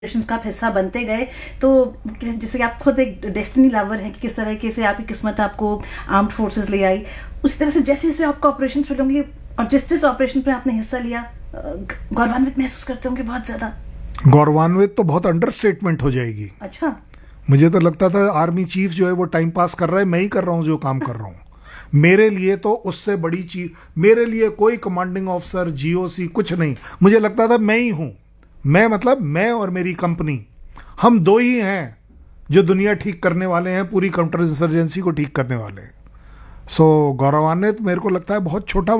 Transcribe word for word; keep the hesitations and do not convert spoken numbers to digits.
Operations का आप हिस्सा बनते गए, तो जैसे आप खुद एक डेस्टिनी लवर हैं कि किस तरीके से आपकी किस्मत आपको आर्म्ड फोर्सेस ले आई, उसी तरह से जैसे जैसे आपको ऑपरेशंस मिले होंगे और जिस जिस ऑपरेशन पे आपने हिस्सा लिया, गौरवान्वित महसूस करते होंगे बहुत ज्यादा। गौरवान्वित तो बहुत अंडरस्टेटमेंट हो जाएगी। अच्छा। मुझे तो लगता था आर्मी चीफ जो है वो टाइम पास कर रहा है, मैं ही कर रहा हूँ जो काम कर रहा हूँ। मेरे लिए तो उससे बड़ी चीज, मेरे लिए कोई कमांडिंग ऑफिसर जीओसी कुछ नहीं, मुझे लगता था मैं ही हूँ। मैं मतलब मैं और मेरी कंपनी, हम दो ही हैं जो दुनिया ठीक करने वाले हैं, पूरी काउंटर इंसर्जेंसी को ठीक करने वाले हैं। सो गौरवान्वित मेरे को लगता है बहुत छोटा